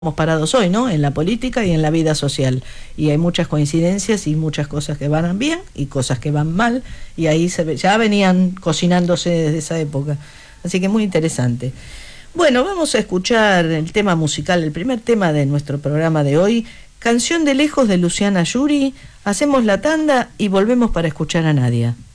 Estamos parados hoy, ¿no? En la política y en la vida social. Y hay muchas coincidencias y muchas cosas que van bien y cosas que van mal. Y ahí ya venían cocinándose desde esa época. Así que muy interesante. Bueno, vamos a escuchar el tema musical, el primer tema de nuestro programa de hoy. Canción de lejos de Luciana Yuri. Hacemos la tanda y volvemos para escuchar a Nadia.